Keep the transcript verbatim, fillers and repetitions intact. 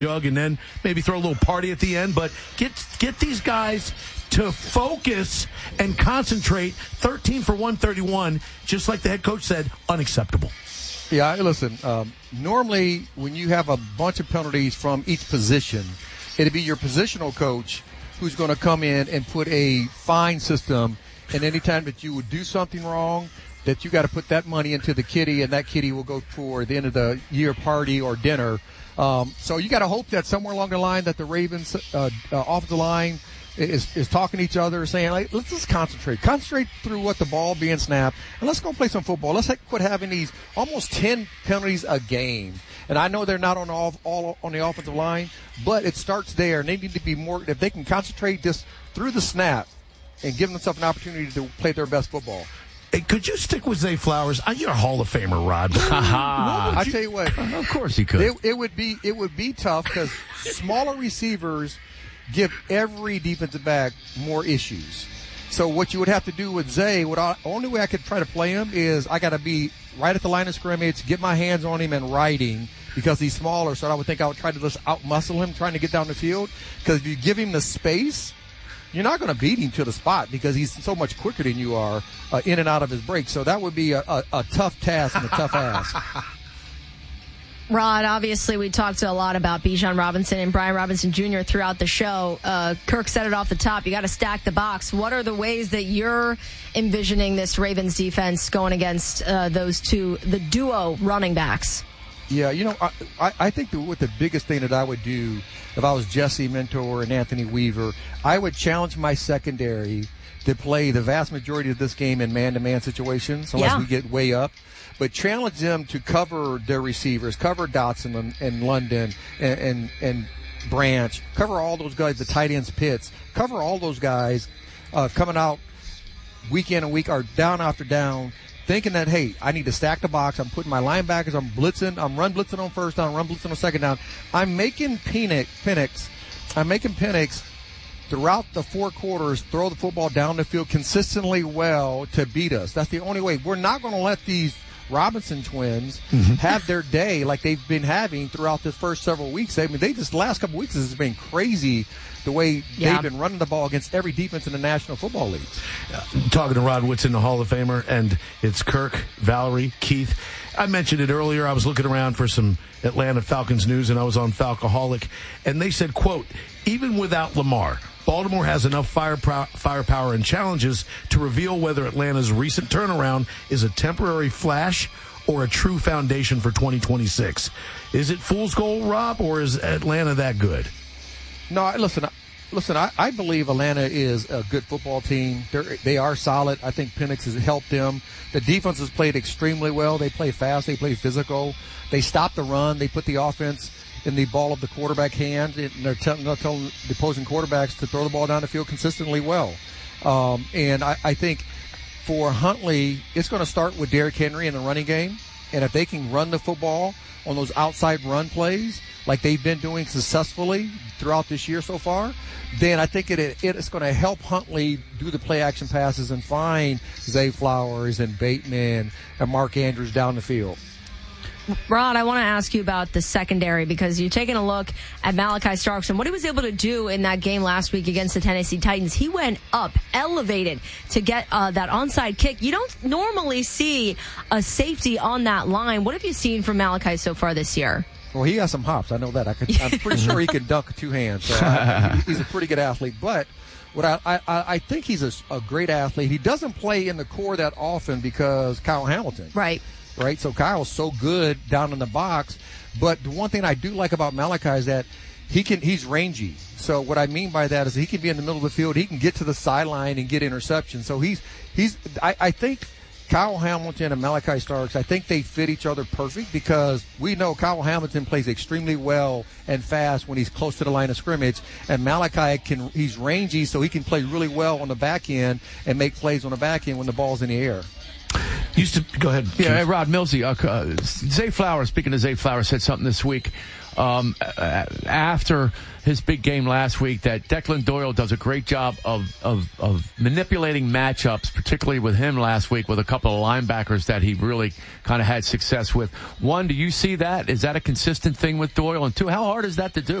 jug and then maybe throw a little party at the end, but get get these guys to focus and concentrate. thirteen for one thirty-one, just like the head coach said, unacceptable. Yeah, listen, um, normally when you have a bunch of penalties from each position, it'd be your positional coach who's going to come in and put a fine system, and anytime that you would do something wrong, that you got to put that money into the kitty, and that kitty will go for the end of the year party or dinner. Um, so you got to hope that somewhere along the line that the Ravens uh, uh, offensive line is is talking to each other, saying, like, let's just concentrate. Concentrate through what the ball being snapped, and let's go play some football. Let's quit having these almost ten penalties a game. And I know they're not on all, all on the offensive line, but it starts there, and they need to be more – if they can concentrate just through the snap and give themselves an opportunity to play their best football. Hey, could you stick with Zay Flowers? Uh, you're a Hall of Famer, Rod. I tell you what, of course he could. It, it would be it would be tough because smaller receivers give every defensive back more issues. So what you would have to do with Zay, what I, only way I could try to play him is I got to be right at the line of scrimmage, get my hands on him and riding because he's smaller. So I would think I would try to just out muscle him, trying to get down the field. Because if you give him the space, you're not going to beat him to the spot because he's so much quicker than you are uh, in and out of his breaks. So that would be a, a, a tough task and a tough ask. Rod, obviously we talked a lot about Bijan Robinson and Brian Robinson Junior throughout the show. Uh, Kirk said it off the top. You got to stack the box. What are the ways that you're envisioning this Ravens defense going against uh, those two, the duo running backs? Yeah, you know, I, I, I think the, what the biggest thing that I would do if I was Jesse Mentor and Anthony Weaver, I would challenge my secondary to play the vast majority of this game in man-to-man situations unless yeah. we get way up. But challenge them to cover their receivers, cover Dotson and, and London and, and, and Branch, cover all those guys, the tight ends, Pitts, cover all those guys uh, coming out week in and week or down after down, thinking that, hey, I need to stack the box. I'm putting my linebackers, I'm blitzing, I'm run blitzing on first down, run blitzing on second down. I'm making Penix, Penix I'm making Penix throughout the four quarters throw the football down the field consistently well to beat us. That's the only way. We're not going to let these Robinson twins mm-hmm. have their day like they've been having throughout the first several weeks. I mean, they just the last couple of weeks has been crazy the way yeah. they've been running the ball against every defense in the National Football League. Uh, talking to Rod Woodson, the Hall of Famer, and it's Kirk, Valerie, Keith. I mentioned it earlier. I was looking around for some Atlanta Falcons news, and I was on Falcoholic, and they said, quote, even without Lamar, Baltimore has enough firepower, firepower and challenges to reveal whether Atlanta's recent turnaround is a temporary flash or a true foundation for twenty twenty-six. Is it fool's gold, Rob, or is Atlanta that good? No, listen, listen. I, I believe Atlanta is a good football team. They're, they are solid. I think Penix has helped them. The defense has played extremely well. They play fast. They play physical. They stop the run. They put the offense in the ball of the quarterback hand, and they're telling, they're telling the opposing quarterbacks to throw the ball down the field consistently well. Um, and I, I think for Huntley, it's going to start with Derrick Henry in the running game. And if they can run the football on those outside run plays like they've been doing successfully throughout this year so far, then I think it, it it's going to help Huntley do the play-action passes and find Zay Flowers and Bateman and Mark Andrews down the field. Rod, I want to ask you about the secondary because you're taking a look at Malachi Starks and what he was able to do in that game last week against the Tennessee Titans. He went up, elevated to get uh, that onside kick. You don't normally see a safety on that line. What have you seen from Malachi so far this year? Well, he has some hops. I know that. I could, I'm pretty sure he can dunk two hands. So I, he's a pretty good athlete. But what I, I, I think he's a, a great athlete. He doesn't play in the core that often because Kyle Hamilton. Right. Right, so Kyle's so good down in the box. But the one thing I do like about Malachi is that he can he's rangy. So what I mean by that is he can be in the middle of the field. He can get to the sideline and get interceptions. So he's he's I, I think Kyle Hamilton and Malachi Starks, I think they fit each other perfect because we know Kyle Hamilton plays extremely well and fast when he's close to the line of scrimmage, and Malachi can he's rangy, so he can play really well on the back end and make plays on the back end when the ball's in the air. Used to go ahead. Yeah, hey, Rod Millsy, uh, uh, Zay Flowers. Speaking of Zay Flowers, said something this week um, after his big game last week that Declan Doyle does a great job of, of, of manipulating matchups, particularly with him last week with a couple of linebackers that he really kind of had success with. One, do you see that? Is that a consistent thing with Doyle? And two, how hard is that to do?